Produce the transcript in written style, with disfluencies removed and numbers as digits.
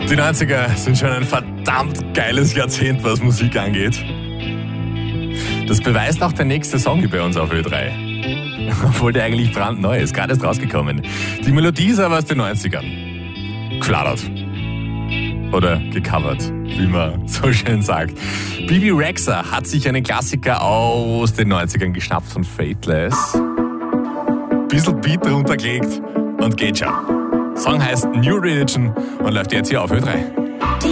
Die 90er sind schon ein verdammt geiles Jahrzehnt, was Musik angeht. Das beweist auch der nächste Song bei uns auf Ö3. Obwohl der eigentlich brandneu ist, gerade erst rausgekommen. Die Melodie ist aber aus den 90ern. Geflattert. Oder gecovert, wie man so schön sagt. Bebe Rexha hat sich einen Klassiker aus den 90ern geschnappt von Faithless. Bisschen Beat runtergelegt und geht schon. Song heißt New Religion und läuft jetzt hier auf Ö3.